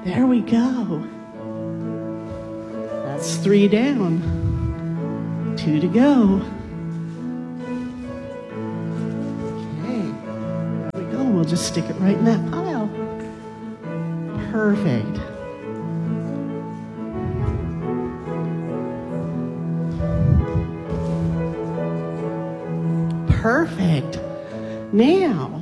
There we go. That's 3 down. 2 to go. Okay. There we go. We'll just stick it right in that pile. Perfect. Perfect. Now,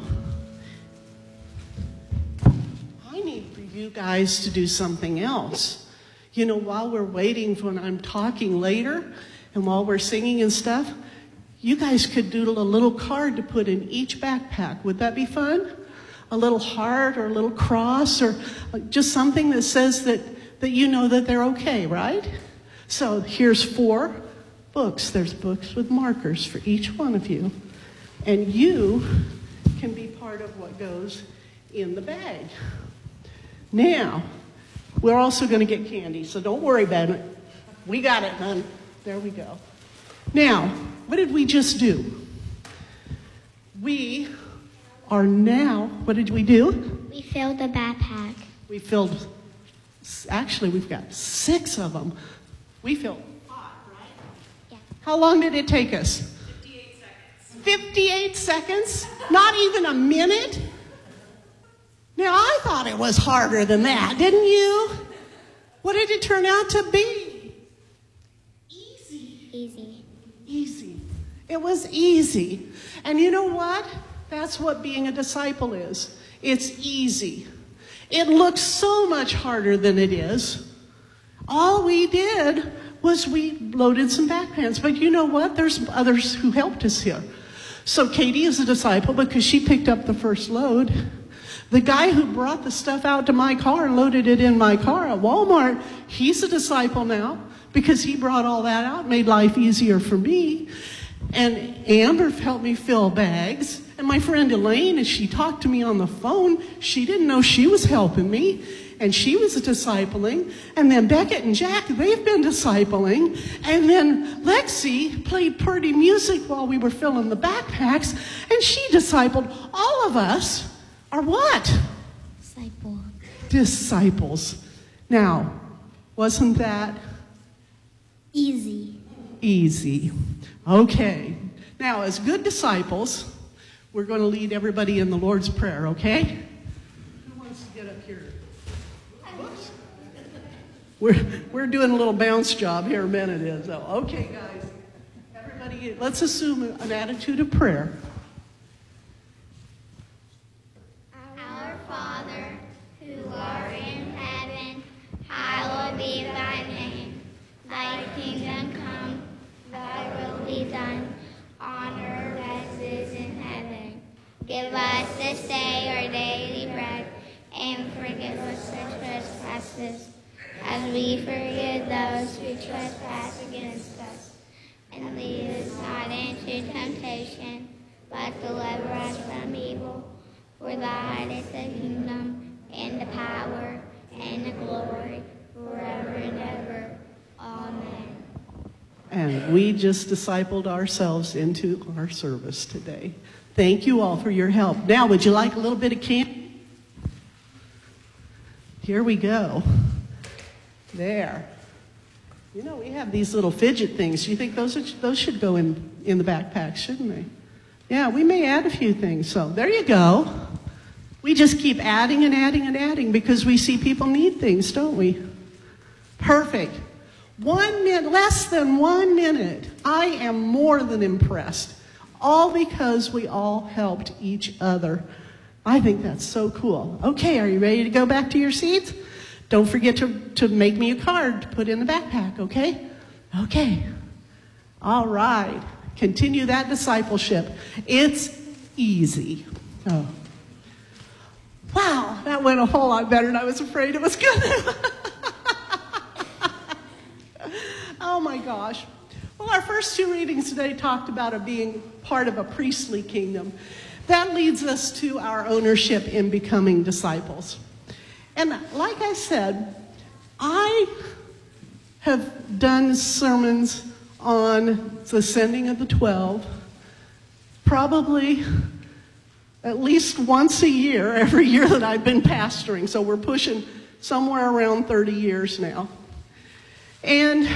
I need for you guys to do something else. You know, while we're waiting when I'm talking later, and while we're singing and stuff, you guys could doodle a little card to put in each backpack. Would that be fun? A little heart or a little cross or just something that says that you know that they're okay, right? So here's 4 books. There's books with markers for each one of you. And you can be part of what goes in the bag. Now, we're also going to get candy, so don't worry about it. We got it, hon. There we go. Now, what did we just do? We are now, what did we do? We filled the backpack. We filled, actually, we've got 6 of them. We filled 5, right? Yeah. How long did it take us? 58 seconds? Not even a minute? Now, I thought it was harder than that, didn't you? What did it turn out to be? Easy. Easy. Easy. It was easy. And you know what? That's what being a disciple is. It's easy. It looks so much harder than it is. All we did was we loaded some backpacks. But you know what? There's others who helped us here. So Katie is a disciple because she picked up the first load. The guy who brought the stuff out to my car and loaded it in my car at Walmart, he's a disciple now because he brought all that out, made life easier for me. And Amber helped me fill bags. And my friend Elaine, as she talked to me on the phone, she didn't know she was helping me. And she was discipling. And then Beckett and Jack, they've been discipling. And then Lexi played pretty music while we were filling the backpacks. And she discipled. All of us are what? Disciple. Disciples. Now, wasn't that Easy. easy? Okay. Now, as good disciples, we're going to lead everybody in the Lord's Prayer, okay? Who wants to get up here? Whoops. We're doing a little bounce job here a minute is. So, okay, guys. Everybody, let's assume an attitude of prayer. Our Father, who art in heaven, hallowed be thy name. Thy kingdom come, thy will be done, on earth as it is in heaven. Give us this day our daily bread, and forgive us our trespasses, as we forgive those who trespass against us. And lead us not into temptation, but deliver us from evil. For thine is the kingdom, and the power, and the glory, forever and ever. Amen. And we just discipled ourselves into our service today. Thank you all for your help. Now, would you like a little bit of candy? Here we go. There. You know, we have these little fidget things. You think those should go in the backpack, shouldn't they? Yeah, we may add a few things. So there you go. We just keep adding and adding and adding because we see people need things, don't we? Perfect. 1 minute, less than 1 minute. I am more than impressed. All because we all helped each other. I think that's so cool. Okay, are you ready to go back to your seats? Don't forget to make me a card to put in the backpack, okay? Okay. All right. Continue that discipleship. It's easy. Oh. Wow, that went a whole lot better than I was afraid it was going to. Oh my gosh. Well, our first 2 readings today talked about it being part of a priestly kingdom. That leads us to our ownership in becoming disciples. And like I said, I have done sermons on the sending of the 12 probably at least once a year, every year that I've been pastoring. So we're pushing somewhere around 30 years now. And,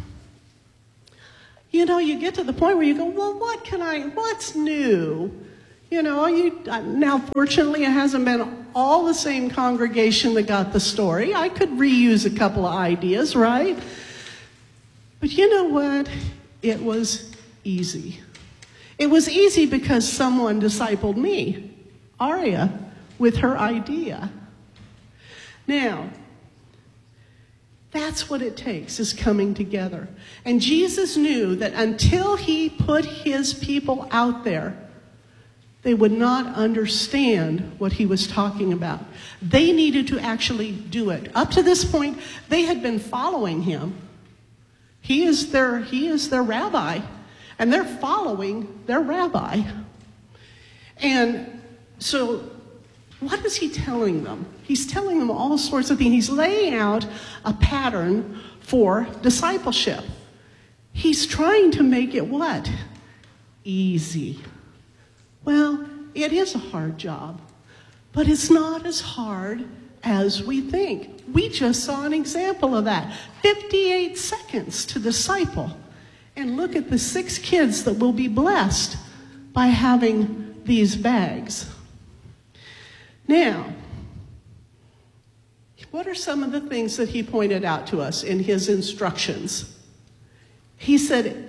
you know, you get to the point where you go, well, what's new? You know, now fortunately it hasn't been all the same congregation that got the story. I could reuse a couple of ideas, right? But you know what? It was easy. It was easy because someone discipled me, Aria, with her idea. Now, that's what it takes, is coming together. And Jesus knew that until he put his people out there, they would not understand what he was talking about. They needed to actually do it. Up to this point, they had been following him. He is their rabbi, and they're following their rabbi. And so what is he telling them? He's telling them all sorts of things. He's laying out a pattern for discipleship. He's trying to make it what? Easy. Well, it is a hard job, but it's not as hard as we think. We just saw an example of that. 58 seconds to disciple. And look at the 6 kids that will be blessed by having these bags. Now, what are some of the things that he pointed out to us in his instructions? He said,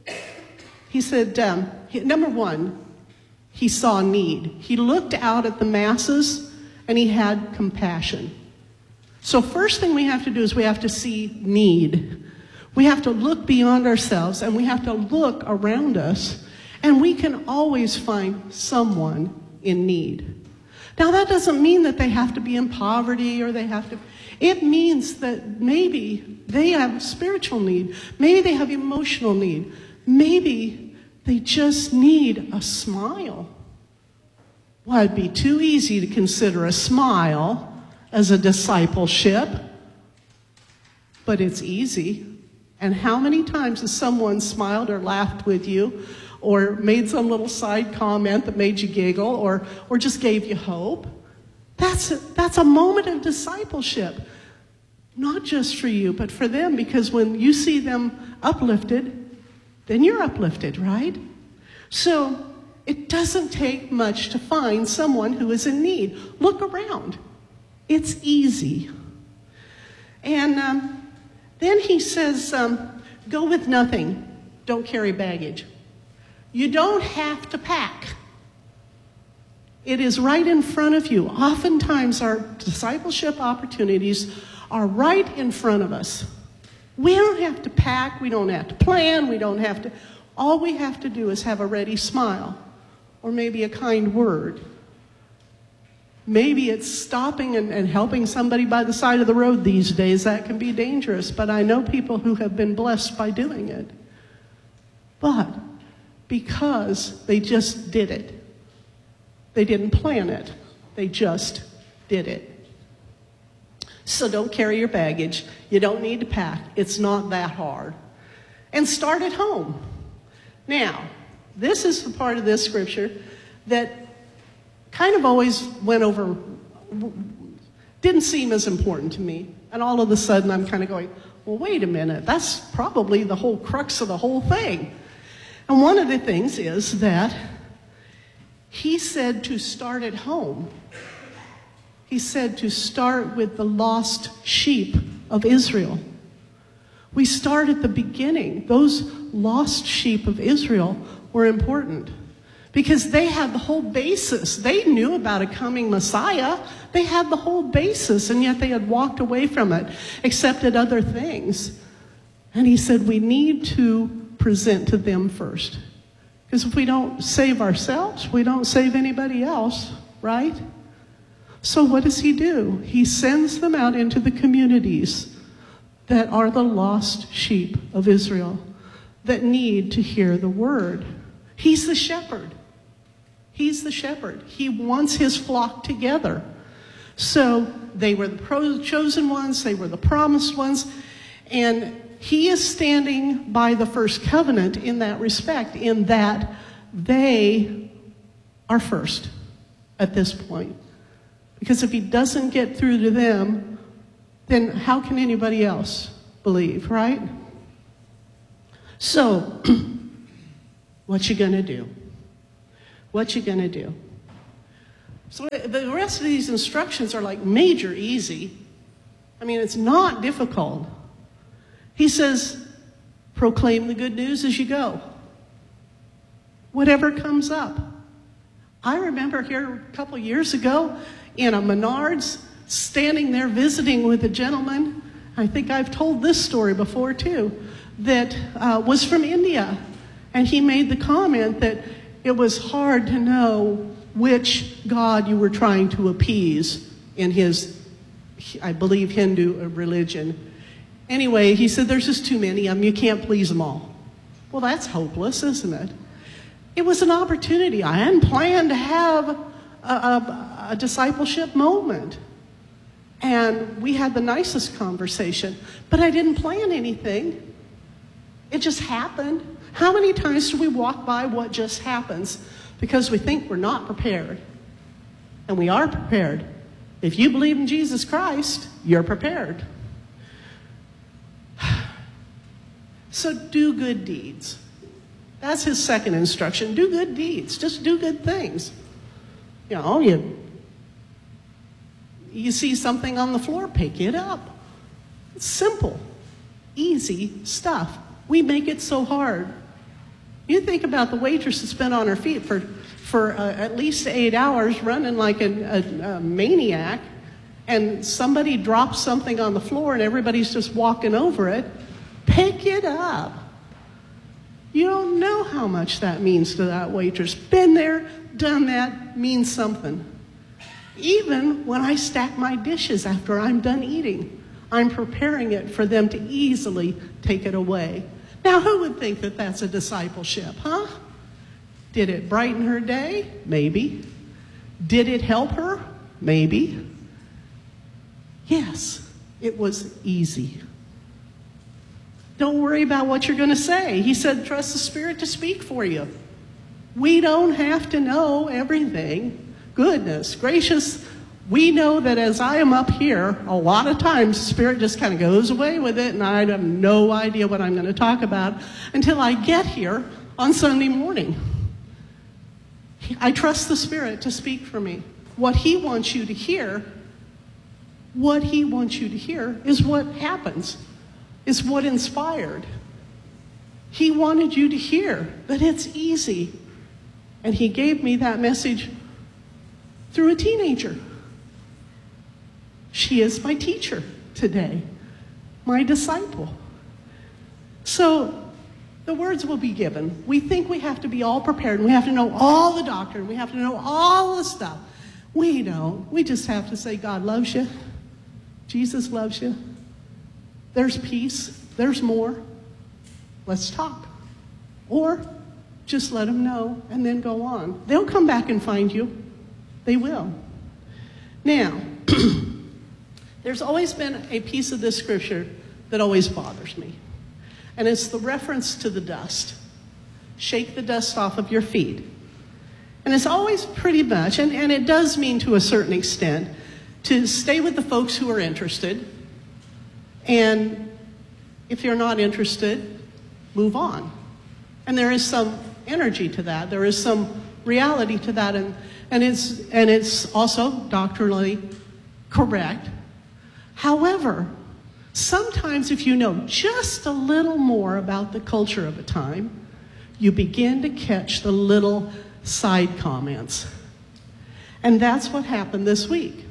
number one, he saw need. He looked out at the masses and he had compassion. So first thing we have to do is we have to see need. We have to look beyond ourselves and we have to look around us, and we can always find someone in need. Now that doesn't mean that they have to be in poverty or it means that maybe they have spiritual need. Maybe they have emotional need. Maybe they just need a smile. Well, it'd be too easy to consider a smile as a discipleship, but it's easy. And how many times has someone smiled or laughed with you, or made some little side comment that made you giggle, or just gave you hope? That's a moment of discipleship, not just for you, but for them, because when you see them uplifted, then you're uplifted, right? So it doesn't take much to find someone who is in need. Look around. It's easy. And then he says, go with nothing. Don't carry baggage. You don't have to pack. It is right in front of you. Oftentimes our discipleship opportunities are right in front of us. We don't have to pack. We don't have to plan. All we have to do is have a ready smile, or maybe a kind word. Maybe it's stopping and helping somebody by the side of the road these days. That can be dangerous, but I know people who have been blessed by doing it. But because they just did it. They didn't plan it. They just did it. So don't carry your baggage. You don't need to pack. It's not that hard. And start at home. Now, this is the part of this scripture that kind of always went over, didn't seem as important to me. And all of a sudden I'm kind of going, well, wait a minute, that's probably the whole crux of the whole thing. And one of the things is that he said to start at home. He said to start with the lost sheep of Israel. We start at the beginning. Those lost sheep of Israel were important because they had the whole basis. They knew about a coming Messiah. They had the whole basis, and yet they had walked away from it, accepted other things. And he said, we need to present to them first. Because if we don't save ourselves, we don't save anybody else, right? So what does he do? He sends them out into the communities that are the lost sheep of Israel that need to hear the word. He's the shepherd. He's the shepherd. He wants his flock together. So they were the chosen ones. They were the promised ones. And he is standing by the first covenant in that respect, in that they are first at this point. Because if he doesn't get through to them, then how can anybody else believe, right? So, what you gonna do? What you gonna do? So the rest of these instructions are like major easy. I mean, it's not difficult. He says, proclaim the good news as you go. Whatever comes up. I remember here a couple years ago in a Menards, standing there visiting with a gentleman, I think I've told this story before too, that was from India. And he made the comment that it was hard to know which God you were trying to appease in his, I believe, Hindu religion. Anyway, he said, there's just too many of them. You can't please them all. Well, that's hopeless, isn't it? It was an opportunity. I hadn't planned to have a discipleship moment. And we had the nicest conversation. But I didn't plan anything. It just happened. How many times do we walk by what just happens because we think we're not prepared? And we are prepared. If you believe in Jesus Christ, you're prepared. So do good deeds. That's his second instruction. Do good deeds. Just do good things. You know, you see something on the floor, pick it up. It's simple, easy stuff. We make it so hard. You think about the waitress that's been on her feet for at least 8 hours running like a maniac, and somebody drops something on the floor and everybody's just walking over it. Pick it up. You don't know how much that means to that waitress. Been there, done that, means something. Even when I stack my dishes after I'm done eating, I'm preparing it for them to easily take it away. Now, who would think that that's a discipleship, huh? Did it brighten her day? Maybe. Did it help her? Maybe. Yes, it was easy. Don't worry about what you're going to say. He said, trust the Spirit to speak for you. We don't have to know everything. Goodness gracious, we know that as I am up here, a lot of times the Spirit just kind of goes away with it, and I have no idea what I'm going to talk about until I get here on Sunday morning. I trust the Spirit to speak for me. What He wants you to hear, is what happens. Is what inspired. He wanted you to hear that it's easy. And He gave me that message through a teenager. She is my teacher today, my disciple. So the words will be given. We think we have to be all prepared, and we have to know all the doctrine, we have to know all the stuff. We don't. We just have to say, God loves you. Jesus loves you. There's peace. There's more. Let's talk. Or just let them know and then go on. They'll come back and find you. They will. Now, there's always been a piece of this scripture that always bothers me. And it's the reference to the dust. Shake the dust off of your feet. And it's always pretty much, and it does mean to a certain extent, to stay with the folks who are interested. And if you're not interested, move on. And there is some energy to that. There is some reality to that. And it's also doctrinally correct. However, sometimes if you know just a little more about the culture of a time, you begin to catch the little side comments. And that's what happened this week.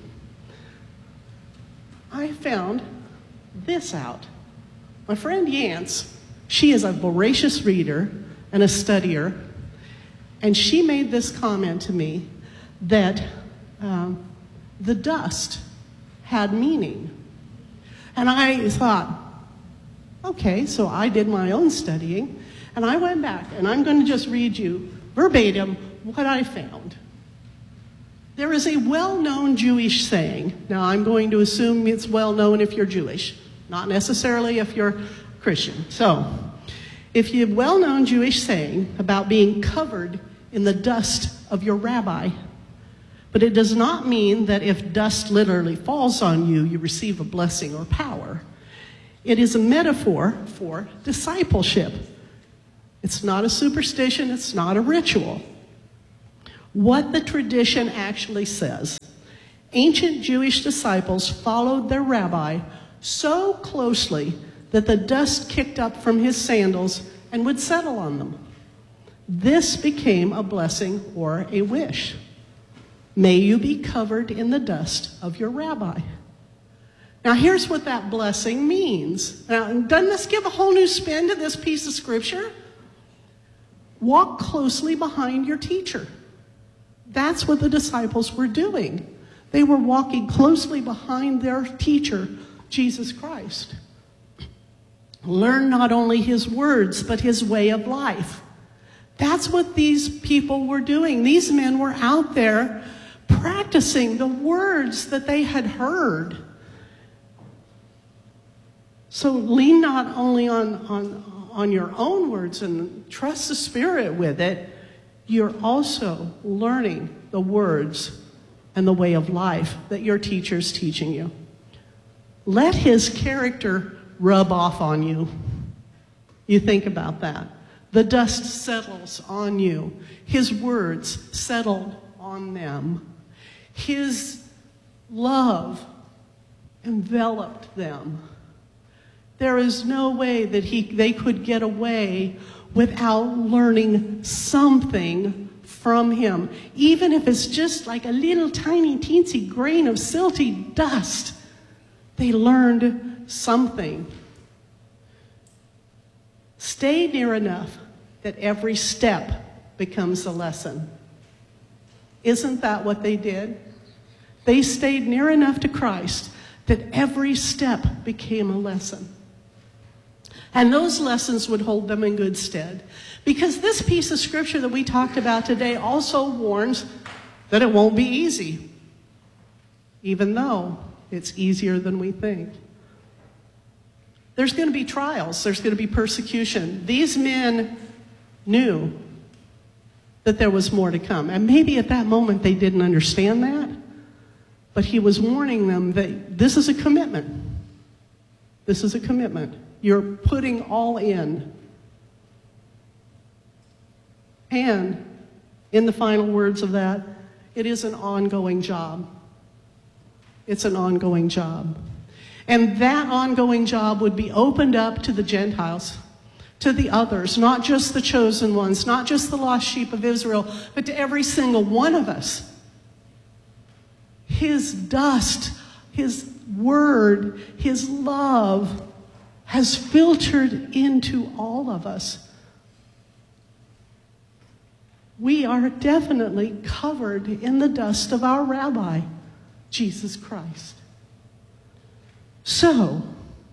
I found this out. My friend Yance, she is a voracious reader and a studier, and she made this comment to me that the dust had meaning. And I thought, okay, so I did my own studying, and I went back, and I'm going to just read you verbatim what I found. There is a well-known Jewish saying. Now, I'm going to assume it's well-known if you're Jewish, not necessarily if you're Christian. So, if you have a well-known Jewish saying about being covered in the dust of your rabbi, But it does not mean that if dust literally falls on you, you receive a blessing or power. It is a metaphor for discipleship. It's not a superstition, it's not a ritual. What the tradition actually says, ancient Jewish disciples followed their rabbi so closely that the dust kicked up from his sandals and would settle on them. This became a blessing or a wish. May you be covered in the dust of your rabbi. Now here's what that blessing means. Now, doesn't this give a whole new spin to this piece of scripture? Walk closely behind your teacher. That's what the disciples were doing. They were walking closely behind their teacher, Jesus Christ. Learn not only his words, but his way of life. That's what these people were doing. These men were out there practicing the words that they had heard. So lean not only on your own words and trust the Spirit with it, you're also learning the words and the way of life that your teacher's teaching you. Let his character rub off on you. You think about that. The dust settles on you. His words settled on them. His love enveloped them. There is no way that they could get away without learning something from him. Even if it's just like a little tiny teensy grain of silty dust, they learned something. Stay near enough that every step becomes a lesson. Isn't that what they did? They stayed near enough to Christ that every step became a lesson. And those lessons would hold them in good stead. Because this piece of scripture that we talked about today also warns that it won't be easy, even though it's easier than we think. There's going to be trials. There's going to be persecution. These men knew that there was more to come. And maybe at that moment they didn't understand that. But he was warning them that this is a commitment. This is a commitment. You're putting all in. And in the final words of that, it is an ongoing job. It's an ongoing job. And that ongoing job would be opened up to the Gentiles, to the others, not just the chosen ones, not just the lost sheep of Israel, but to every single one of us. His dust, his word, his love has filtered into all of us. We are definitely covered in the dust of our rabbi, Jesus Christ. So,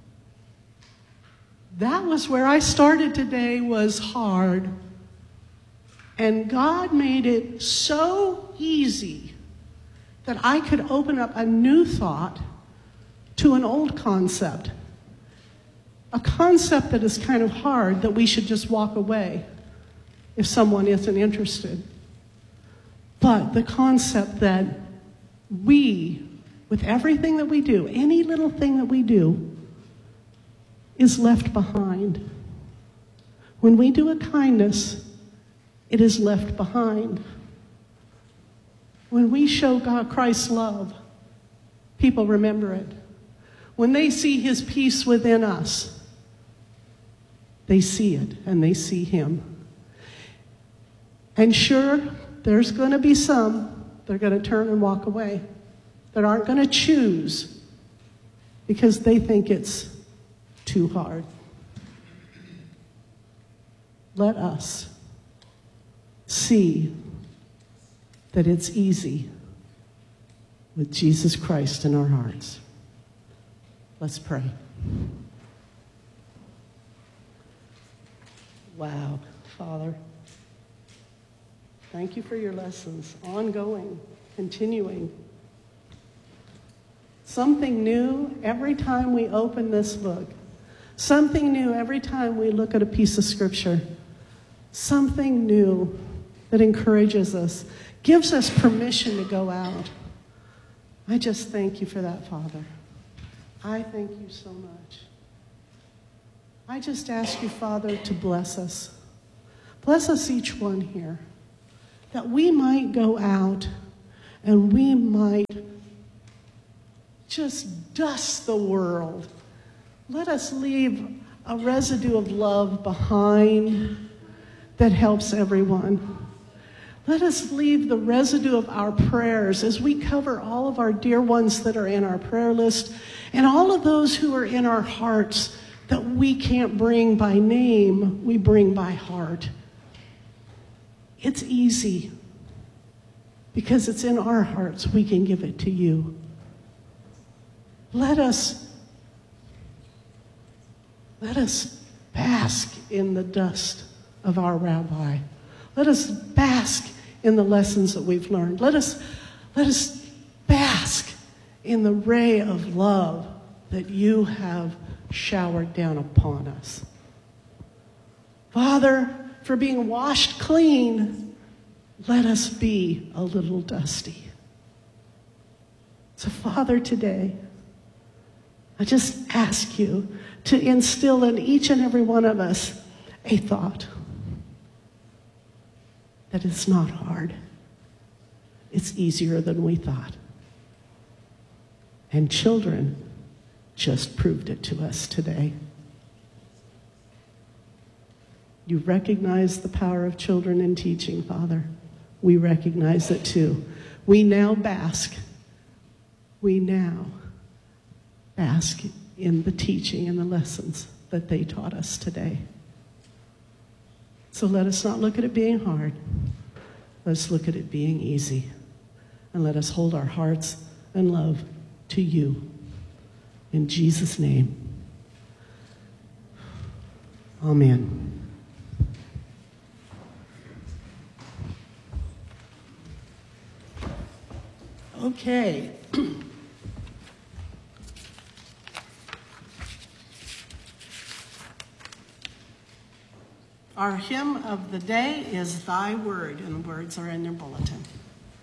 that was where I started today, was hard. And God made it so easy that I could open up a new thought to an old concept. A concept that is kind of hard, that we should just walk away if someone isn't interested. But the concept that we, with everything that we do, any little thing that we do, is left behind. When we do a kindness, it is left behind. When we show God Christ's love, people remember it. When they see his peace within us, they see it and they see him. And sure, there's going to be some that are going to turn and walk away, that aren't going to choose because they think it's too hard. Let us see that it's easy with Jesus Christ in our hearts. Let's pray. Wow, Father, thank you for your lessons, ongoing, continuing. Something new every time we open this book. Something new every time we look at a piece of scripture. Something new that encourages us, gives us permission to go out. I just thank you for that, Father. I thank you so much. I just ask you, Father, to bless us. Bless us each one here, that we might go out and we might just dust the world. Let us leave a residue of love behind that helps everyone. Let us leave the residue of our prayers as we cover all of our dear ones that are in our prayer list and all of those who are in our hearts that we can't bring by name, we bring by heart. It's easy because it's in our hearts. We can give it to you. Let us bask in the dust of our rabbi. Let us bask in the lessons that we've learned. Let us bask in the ray of love that you have showered down upon us. Father, for being washed clean, let us be a little dusty. So, Father, today, I just ask you to instill in each and every one of us a thought that it's not hard. It's easier than we thought. And children just proved it to us today. You recognize the power of children in teaching, Father. We recognize it too. We now bask in the teaching and the lessons that they taught us today. So let us not look at it being hard. Let's look at it being easy. And let us hold our hearts and love to you. In Jesus' name. Amen. Okay. Our hymn of the day is Thy Word, and the words are in your bulletin.